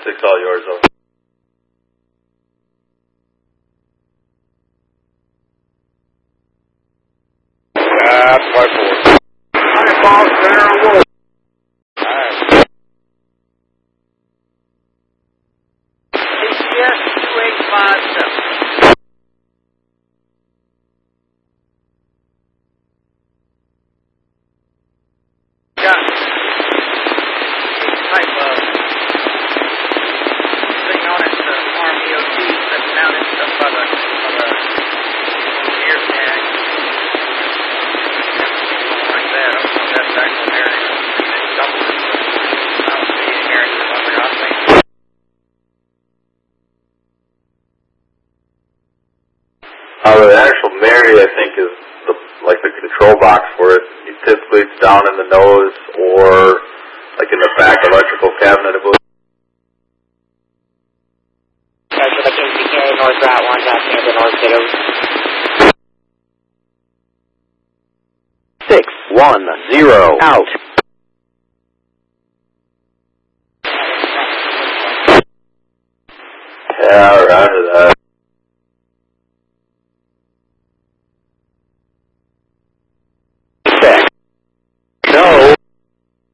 6, all yours, over. That's 5-4. 100 balls, center on Wolf. Alright. ACS 2857. Got it. Type of thing on it, the arm EOT that's mounted up by the ear tag. Like that. I don't know if that's actual area. It's double it, but I don't see any area that I forgot to think. The actual Mary, I think, is the control box for it. Typically, it's down in the nose or like in the back electrical cabinet, I believe. That's the KCK, North Route 1, Tampa, North Ditto. 610 out.